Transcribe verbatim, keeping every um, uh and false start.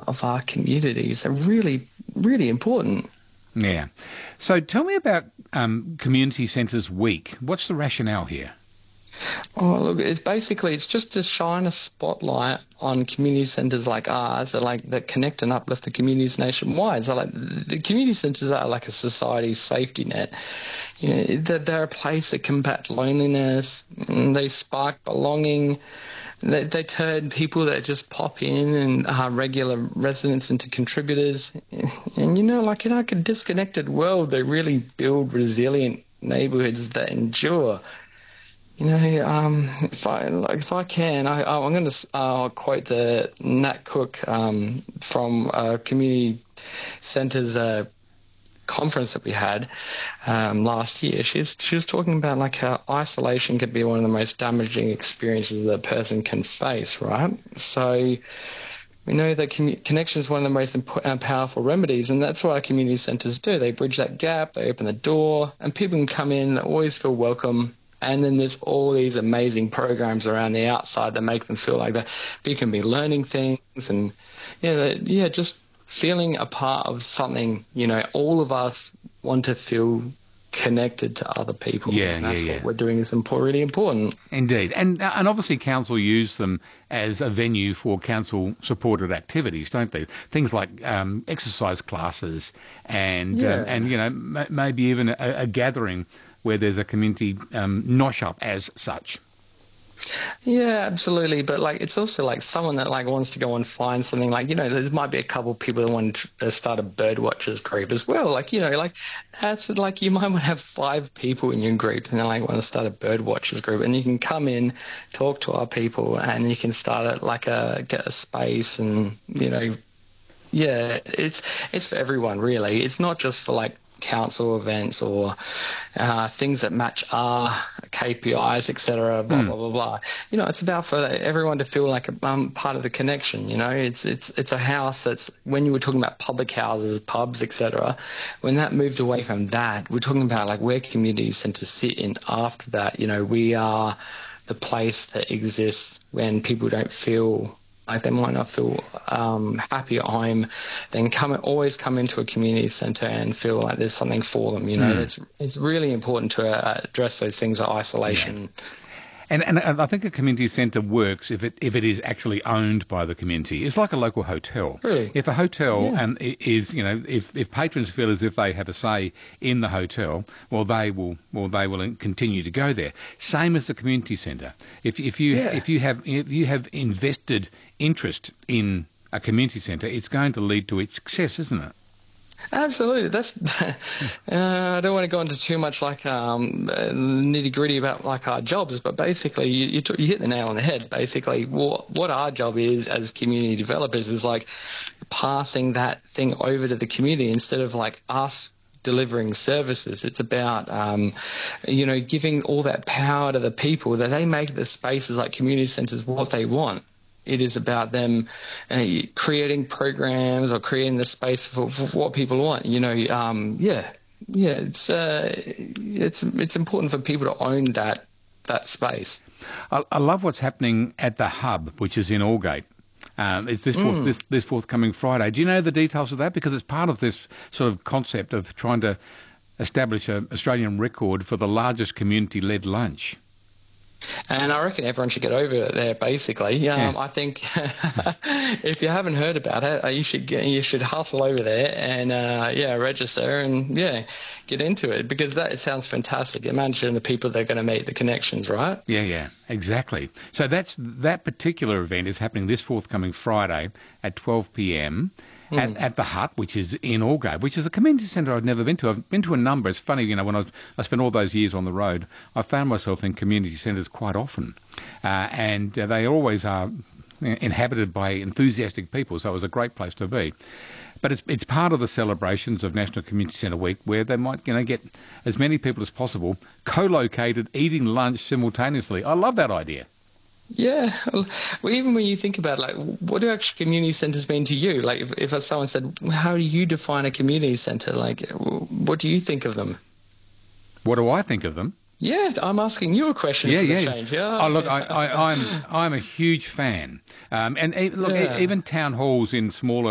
of our communities are really, really important. Yeah. So tell me about um, Community Centres Week. What's the rationale here? Oh, look, it's basically, it's just to shine a spotlight on community centres like ours that like that connect and uplift the communities nationwide. So like the community centres are like a society's safety net. You know, they're, they're a place that combat loneliness, and they spark belonging. They, they turn people that just pop in and are regular residents into contributors. And, you know, like in our disconnected world, they really build resilient neighbourhoods that endure. You know, um, if I like, if I can, I, I'm going to uh, quote the Nat Cook um, from uh, Community Centres uh, conference that we had um, last year. She was she was talking about like how isolation could be one of the most damaging experiences that a person can face. Right, so we know that commu- connection is one of the most imp- uh, powerful remedies, and that's what our community centres do. They bridge that gap, they open the door, and people can come in, they always feel welcome. And then there's all these amazing programs around the outside that make them feel like that people can be learning things and, yeah, yeah, just feeling a part of something. You know, all of us want to feel connected to other people. Yeah, and that's yeah, what yeah. we're doing is impo- really important. Indeed. And and obviously council use them as a venue for council-supported activities, don't they? Things like um, exercise classes and, Yeah. um, and you know, m- maybe even a, a gathering where there's a community um, nosh up as such. Yeah, absolutely. But like, it's also like someone that like wants to go and find something like, you know, there might be a couple of people that want to start a bird watchers group as well. Like, you know, like that's like, you might want to have five people in your group and they like want to start a bird watchers group, and you can come in, talk to our people, and you can start it like a, get a space and, you know, yeah, it's, it's for everyone really. It's not just for like council events or uh, things that match our K P Is, et cetera, blah, Mm. blah, blah, blah. You know, it's about for everyone to feel like a um, part of the connection, you know. It's it's it's a house that's, when you were talking about public houses, pubs, et cetera, when that moved away from that, we're talking about like where community centres sit in after that. You know, we are the place that exists when people don't feel like they might not feel um, happy at home, then come always come into a community centre and feel like there's something for them. You know, Mm. it's it's really important to uh, address those things of isolation. Yeah. And, and I think a community centre works if it if it is actually owned by the community. It's like a local hotel. Really? If a hotel Yeah. and i- is, you know, if, if patrons feel as if they have a say in the hotel, well, they will well they will continue to go there. Same as the community centre. If if you Yeah. if you have if you have invested interest in a community centre, it's going to lead to its success, isn't it? Absolutely. That's. uh, I don't want to go into too much like um, nitty gritty about like our jobs, but basically, you you, t- you hit the nail on the head. Basically, what what our job is as community developers is like passing that thing over to the community instead of like us delivering services. It's about, um, you know, giving all that power to the people that they make the spaces like community centres what they want. It is about them uh, creating programs or creating the space for, for what people want. You know, um, yeah, yeah. It's uh, it's it's important for people to own that that space. I, I love what's happening at the Hub, which is in Aldgate. Um, it's this, forth, Mm. this this forthcoming Friday. Do you know the details of that? Because it's part of this sort of concept of trying to establish an Australian record for the largest community-led lunch. And I reckon everyone should get over there. Basically, um, Yeah. I think if you haven't heard about it, uh, you should get, you should hustle over there and uh, yeah, register and yeah, get into it, because that it sounds fantastic. Imagine the people they're going to meet, the connections, right? Yeah, yeah, exactly. So that's that particular event is happening this forthcoming Friday at twelve p m At, at the Hut, which is in Aldgate, which is a community centre I've never been to. I've been to a number. It's funny, you know, when I, I spent all those years on the road, I found myself in community centres quite often. Uh, and uh, they always are inhabited by enthusiastic people, so it was a great place to be. But it's it's part of the celebrations of National Community Centre Week, where they might, you know, get as many people as possible co-located, eating lunch simultaneously. I love that idea. Yeah, well, even when you think about like, what do actually community centres mean to you? Like, if, if someone said, "How do you define a community centre?" Like, what do you think of them? What do I think of them? Yeah, I'm asking you a question Yeah, for the yeah. change. Yeah. Oh, look, I, I, I'm I'm a huge fan, um, and e- look, Yeah. e- even town halls in smaller